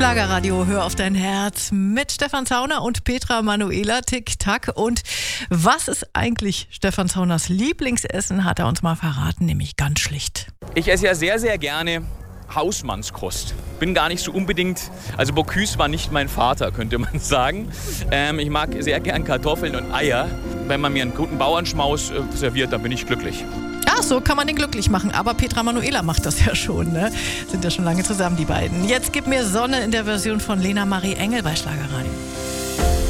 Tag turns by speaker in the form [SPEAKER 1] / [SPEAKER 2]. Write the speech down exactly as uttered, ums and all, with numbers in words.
[SPEAKER 1] Schlagerradio, hör auf dein Herz mit Stefan Zauner und Petra Manuela Tick-Tack. Und was ist eigentlich Stefan Zauners Lieblingsessen, hat er uns mal verraten, nämlich ganz schlicht.
[SPEAKER 2] Ich esse ja sehr, sehr gerne Hausmannskost. Bin gar nicht so unbedingt, also Bocuse war nicht mein Vater, könnte man sagen. Ähm, ich mag sehr gern Kartoffeln und Eier. Wenn man mir einen guten Bauernschmaus äh, serviert, dann bin ich glücklich.
[SPEAKER 1] Ach, so kann man den glücklich machen. Aber Petra Manuela macht das ja schon, ne? Sind ja schon lange zusammen, die beiden. Jetzt gib mir Sonne in der Version von Lena Marie Engel bei Schlagerradio.